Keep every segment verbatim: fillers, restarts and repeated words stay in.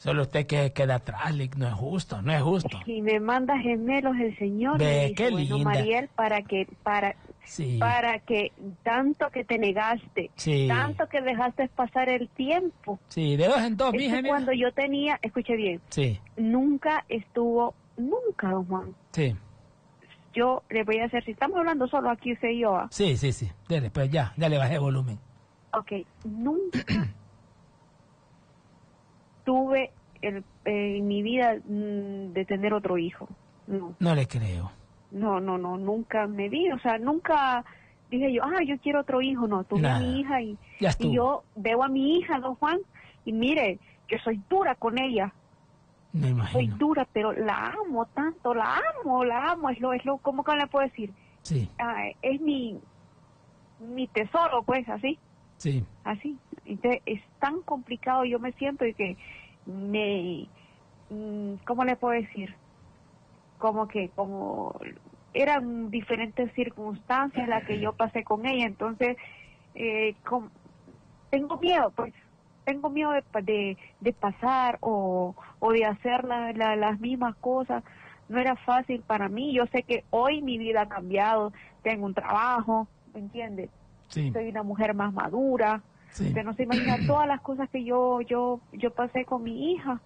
Solo usted que queda atrás, Lick, no es justo, no es justo. Y me manda gemelos el Señor. Ve, y me dice, qué bueno, linda. Mariel, para que, para, Sí. para que tanto que te negaste, Sí. tanto que dejaste pasar el tiempo. Sí, de dos en dos, Es mija, que mira. cuando yo tenía, escuche bien, Sí, nunca estuvo, nunca, don Juan. sí, Yo le voy a hacer, si estamos hablando solo aquí usted y yo, ¿ah? sí, sí, sí. Dele, pues ya, ya le bajé volumen. Ok, nunca tuve el, eh, en mi vida mm, de tener otro hijo. No, No le creo. no, no, no, nunca me vi, o sea, nunca dije yo, ah, yo quiero otro hijo, no, tuve Nada. a mi hija y, Ya estuvo. y yo veo a mi hija, don Juan, y mire, yo soy dura con ella, Me soy imagino. dura, pero la amo tanto, la amo, la amo, es lo, es lo, ¿cómo que le puedo decir? Sí, Ah, es mi, mi tesoro, pues, así. sí. Así. Entonces, es tan complicado, yo me siento y que me, mm, ¿cómo le puedo decir? Como que, como eran diferentes circunstancias las que yo pasé con ella, entonces, eh, com- tengo miedo, pues, tengo miedo de, pa- de, de pasar o, o de hacer la- la- las mismas cosas. No era fácil para mí, yo sé que hoy mi vida ha cambiado, tengo un trabajo, ¿me entiendes? Sí, Soy una mujer más madura. sí. Usted no se imagina todas las cosas que yo yo yo pasé con mi hija.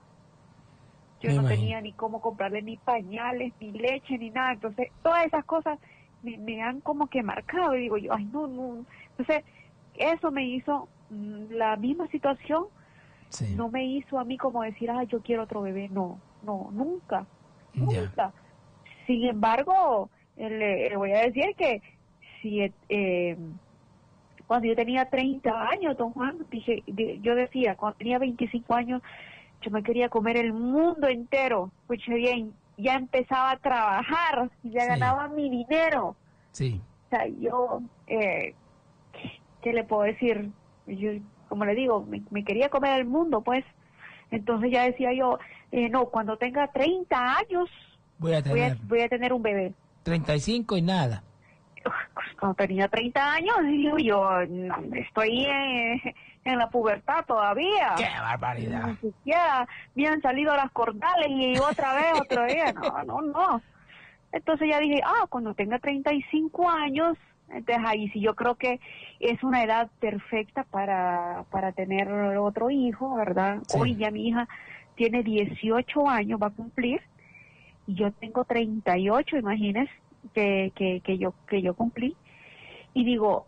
Yo Me no imagino. tenía ni cómo comprarle ni pañales, ni leche, ni nada. Entonces, todas esas cosas me, me han como que marcado. Y digo yo, ay, no, no. Entonces, eso me hizo, mm, la misma situación, Sí. no me hizo a mí como decir, ay, yo quiero otro bebé. No, no, nunca, Ya. nunca. Sin embargo, eh, le, le voy a decir que si eh, eh, cuando yo tenía treinta años, don Juan, dije, de- yo decía, cuando tenía veinticinco años, yo me quería comer el mundo entero. Escuche bien, ya empezaba a trabajar, ya Sí. ganaba mi dinero. Sí, O sea, yo, eh, ¿qué le puedo decir? Yo, como le digo, me, me quería comer el mundo, pues. Entonces ya decía yo, eh, no, cuando tenga treinta años, voy a voy a, tener voy a tener un bebé. treinta y cinco y nada. Cuando tenía treinta años, digo yo, no, estoy en, en la pubertad todavía. ¡Qué barbaridad! Ni siquiera me han salido las cordales y otra vez, otra vez. No, no, no. Entonces ya dije, ah, cuando tenga treinta y cinco años, entonces ahí sí yo creo que es una edad perfecta para, para tener otro hijo, ¿verdad? Sí. Hoy ya mi hija tiene dieciocho años, va a cumplir, y yo tengo treinta y ocho, imagínese, que, que, que yo, que yo cumplí. Y digo,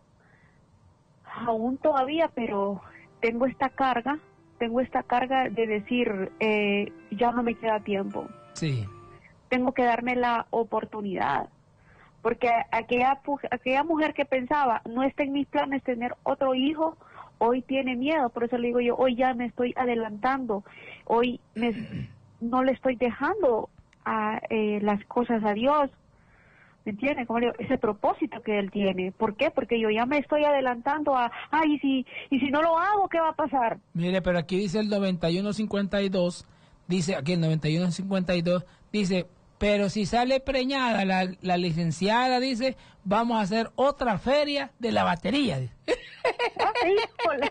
aún todavía, pero tengo esta carga, tengo esta carga de decir, eh, ya no me queda tiempo. Sí, Tengo que darme la oportunidad, porque aquella, pu- aquella mujer que pensaba, no está en mis planes tener otro hijo, hoy tiene miedo. Por eso le digo yo, hoy ya me estoy adelantando, hoy me, no le estoy dejando a, eh, las cosas a Dios, ¿me entiende? Como le digo, ese propósito que Él tiene. ¿Por qué? Porque yo ya me estoy adelantando a, ay, y si, y si no lo hago, ¿qué va a pasar? mire, pero aquí dice el noventa y uno cincuenta y dos, dice aquí el noventa y uno cincuenta y dos, dice, pero si sale preñada la, la licenciada, dice, vamos a hacer otra feria de la batería. dice. Híjole.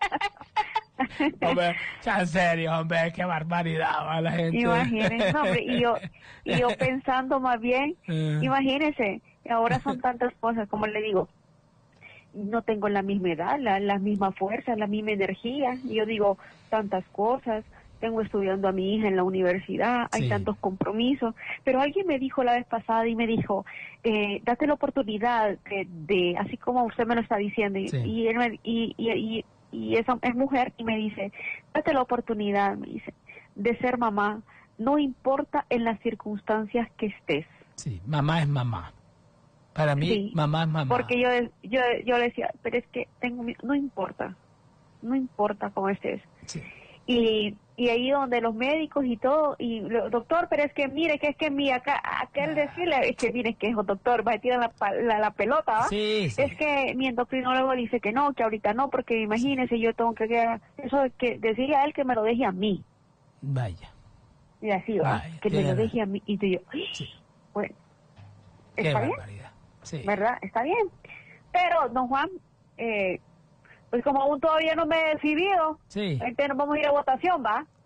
Hombre, ya en serio, hombre, qué barbaridad va la gente. Imagínense, no, hombre, y yo, y yo pensando más bien, Eh. imagínense, ahora son tantas cosas, como le digo, no tengo la misma edad, la, la misma fuerza, la misma energía, y yo digo, tantas cosas, tengo estudiando a mi hija en la universidad, hay Sí. tantos compromisos, pero alguien me dijo la vez pasada y me dijo, eh, date la oportunidad de, de, así como usted me lo está diciendo, y, Sí. y, él me- y, y, y, y esa es mujer, y me dice, date la oportunidad, me dice, de ser mamá, no importa en las circunstancias que estés. Sí, mamá es mamá. Para mí, Sí, mamá es mamá. Porque yo, yo, yo le decía, pero es que tengo, mi- no importa, no importa cómo estés. Sí. Y, y ahí donde los médicos y todo, y lo- doctor, pero es que mire, que es que mi acá, aquel decirle, es que mire, que es doctor, va a tirar la, pa- la, la pelota, ¿va? Sí, sí. Es que mi endocrinólogo dice que no, que ahorita no, porque imagínese, yo tengo que, que- eso es que decirle a él que me lo deje a mí, Vaya. y así va, Ay, que me tiene lo razón. deje a mí, y yo, Sí. bueno, Qué está bien, barbaridad. Sí. ¿verdad? Está bien, pero don Juan, eh, pues como aún todavía no me he decidido, Sí. entonces nos vamos a ir a votación, ¿va?